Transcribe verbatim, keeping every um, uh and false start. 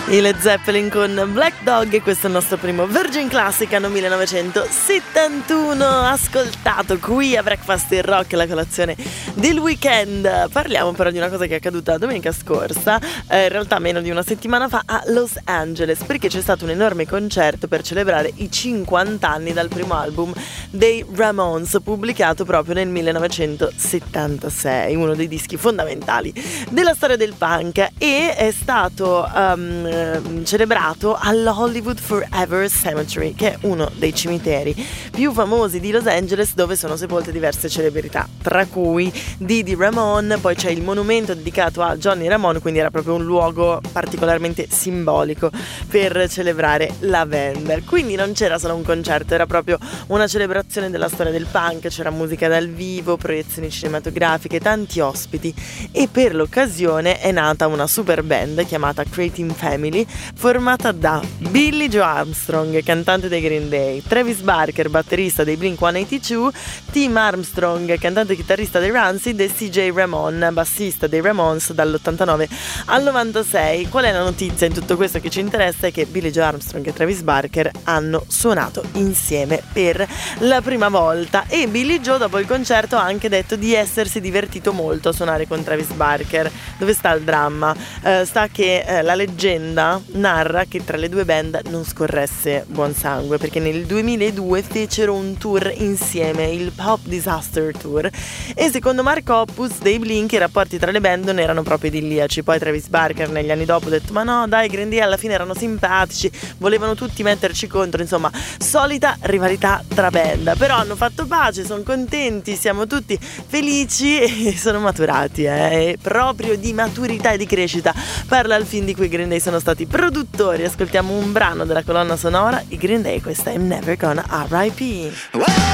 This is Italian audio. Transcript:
I Led Zeppelin con Black Dog, e questo è il nostro primo Virgin Classic anno millenovecentosettantuno, ascoltato qui a Breakfast in Rock, la colazione del weekend. Parliamo però di una cosa che è accaduta domenica scorsa, eh, in realtà meno di una settimana fa, a Los Angeles, perché c'è stato un enorme concerto per celebrare i cinquanta anni dal primo album dei Ramones, pubblicato proprio nel millenovecentosettantasei, uno dei dischi fondamentali della storia del punk, e è stato um, celebrato all'Hollywood Forever Cemetery, che è uno dei cimiteri più famosi di Los Angeles, dove sono sepolte diverse celebrità, tra cui Didi Ramone. Poi c'è il monumento dedicato a Johnny Ramone, quindi era proprio un luogo particolarmente simbolico per celebrare la band. Quindi non c'era solo un concerto, era proprio una celebrazione della storia del punk, c'era musica dal vivo, proiezioni cinematografiche, tanti ospiti, e per l'occasione è nata una super band chiamata Creating Family, formata da Billie Joe Armstrong, cantante dei Green Day, Travis Barker, batterista dei Blink centottantadue, Tim Armstrong, cantante e chitarrista dei Rancid, e C J Ramone, bassista dei Ramones dall'ottantanove al novantasei. Qual è la notizia in tutto questo che ci interessa? È che Billie Joe Armstrong e Travis Barker hanno suonato insieme per la prima volta, e Billie Joe dopo il concerto ha anche detto di essersi divertito molto a suonare con Travis Barker. Dove sta il dramma? Eh, sta che eh, la leggenda narra che tra le due band non scorresse buon sangue, perché nel duemiladue fecero un tour insieme, il Pop Disaster Tour, e secondo Mark Hoppus dei Blink i rapporti tra le band non erano proprio idilliaci. Poi Travis Barker negli anni dopo ha detto: ma no dai, Green Day alla fine erano simpatici, volevano tutti metterci contro, insomma solita rivalità tra band. Però hanno fatto pace, sono contenti, siamo tutti felici e sono maturati, eh? E proprio di maturità e di crescita parla il film di cui Green Day sono stati produttori. Ascoltiamo un brano della colonna sonora, i Green Day, questa è Never Gonna R I P.